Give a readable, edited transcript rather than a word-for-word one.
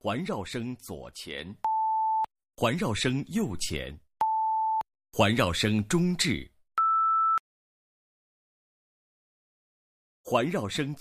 环绕声左前，环绕声右前，环绕声中置，环绕声